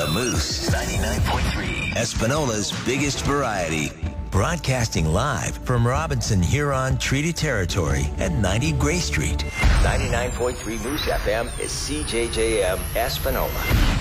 The Moose 99.3. Espanola's biggest variety. Broadcasting live from Robinson Huron Treaty Territory at 90 Gray Street. 99.3 Moose FM is CJJM Espanola.